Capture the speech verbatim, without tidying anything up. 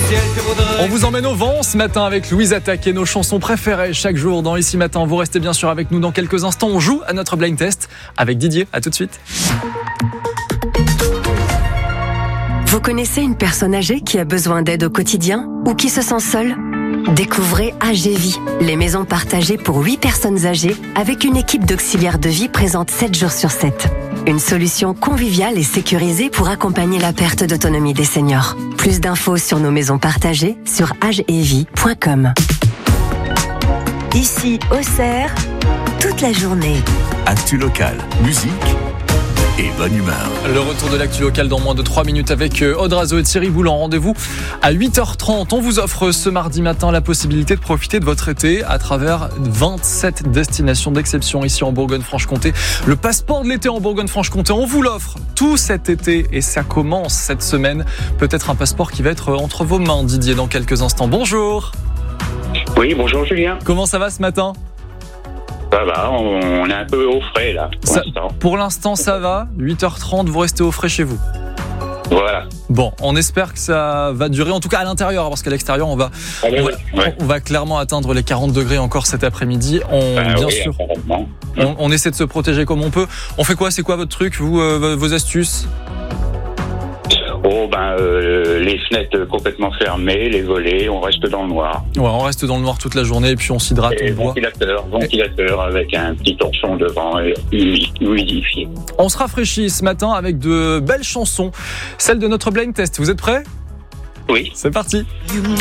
On vous emmène au vent ce matin avec Louise Attaque et nos chansons préférées chaque jour dans Ici Matin. Vous restez bien sûr avec nous dans quelques instants. On joue à notre blind test avec Didier. À tout de suite. Vous connaissez une personne âgée qui a besoin d'aide au quotidien ou qui se sent seule ? Découvrez A G Vie, les maisons partagées pour huit personnes âgées avec une équipe d'auxiliaires de vie présente sept jours sur sept. Une solution conviviale et sécurisée pour accompagner la perte d'autonomie des seniors. Plus d'infos sur nos maisons partagées sur agevie point com. Ici, Auxerre, toute la journée. Actu local, musique et bonne humeur. Le retour de l'actu local dans moins de trois minutes avec Aude Razo et Thierry Boulan. Rendez-vous à huit heures trente. On vous offre ce mardi matin la possibilité de profiter de votre été à travers vingt-sept destinations d'exception ici en Bourgogne-Franche-Comté. Le passeport de l'été en Bourgogne-Franche-Comté, on vous l'offre tout cet été et ça commence cette semaine. Peut-être un passeport qui va être entre vos mains, Didier, dans quelques instants. Bonjour. Oui, bonjour Julien. Comment ça va ce matin ? Ça va, on est un peu au frais là, pour ça, l'instant. Pour l'instant, ça va. huit heures trente, vous restez au frais chez vous. Voilà. Bon, on espère que ça va durer, en tout cas à l'intérieur, parce qu'à l'extérieur, on va, ah ben on, oui, va ouais. on va clairement atteindre les quarante degrés encore cet après-midi. On, Ah bien oui, sûr, apparemment. on, on essaie de se protéger comme on peut. On fait quoi ? C'est quoi votre truc, vous, euh, vos astuces ? Oh ben, euh, les fenêtres complètement fermées, les volets, on reste dans le noir. Ouais, on reste dans le noir toute la journée et puis on s'hydrate, Et on boit. ventilateur, ventilateur avec un petit torchon devant et humidifié. On se rafraîchit ce matin avec de belles chansons, celles de notre blind test. Vous êtes prêts ? Oui. C'est parti.